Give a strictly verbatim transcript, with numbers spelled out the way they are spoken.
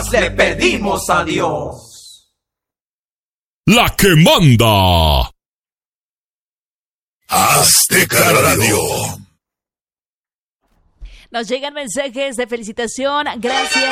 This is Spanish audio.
más le pedimos a Dios. La que manda. Azteca Radio. Nos llegan mensajes de felicitación. Gracias